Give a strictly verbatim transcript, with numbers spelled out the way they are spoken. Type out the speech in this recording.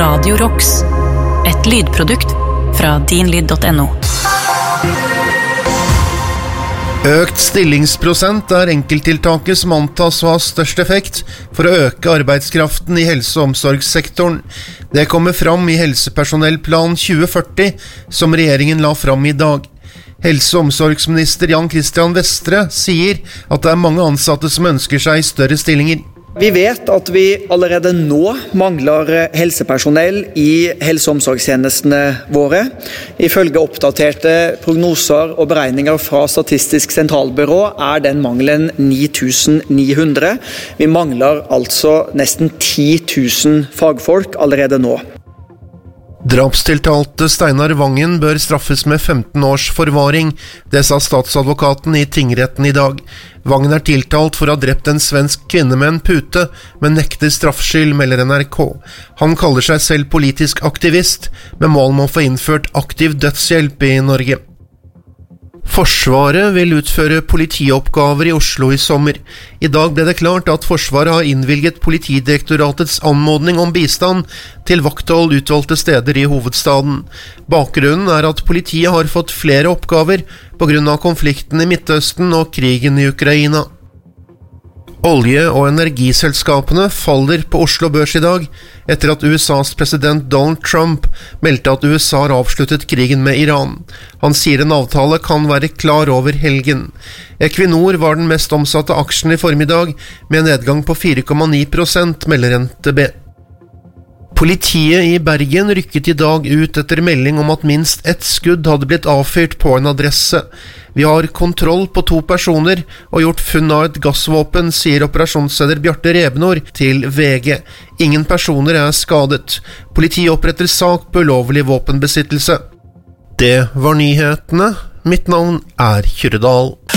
Radio Rocks, et lydprodukt fra din lyd punktum no. Økt stillingsprosent er enkelttiltaket som antas å ha størst effekt for å øke arbeidskraften i helse- og omsorgssektoren. Det kommer fram i Helsepersonellplan tjue førti, som regjeringen la fram i dag. Helse- og omsorgsminister Jan Christian Vestre sier at det er mange ansatte som ønsker seg større stillinger. Vi vet at vi allerede nå mangler helsepersonell i helse- og omsorgstjenestene våre. Ifølge oppdaterte prognoser og beregninger fra Statistisk sentralbyrå er den mangelen ni tusen ni hundre. Vi mangler altså nesten ti tusen fagfolk allerede nå. Drapstiltalte Steinar Vangen bør straffes med femten års forvaring, det sa statsadvokaten i tingretten i dag. Vangen er tiltalt for å ha drept en svensk kvinne med en pute, men nekter straffskyld, melder N R K. Han kaller seg selv politisk aktivist, med mål om å få innført aktiv dødshjelp i Norge. Forsvaret vil utføre politioppgaver i Oslo i sommer. I dag ble det klart at Forsvaret har innvilget Politidirektoratets anmodning om bistand til vakthold utvalgte steder i hovedstaden. Bakgrunnen er at politiet har fått flere oppgaver på grunn av konflikten i Midtøsten og krigen i Ukraina. Olje- og energiselskapene faller på Oslo Børs i dag, etter at U S A's president Donald Trump meldte at U S A har avsluttet krigen med Iran. Han sier en avtale kan være klar over helgen. Equinor var den mest omsatte aksjen i formiddag, med en nedgang på fire komma ni prosent, melder N T B. Politiet i Bergen rykket i dag ut etter melding om at minst ett skudd hadde blitt avfyrt på en adresse. Vi har kontroll på to personer og gjort funn av et gassvåpen, sier operasjonsleder Bjarte Rebnor til V G. Ingen personer er skadet. Politiet oppretter sak på ulovlig våpenbesittelse. Det var nyhetene. Mitt navn er Kyrre Dahl.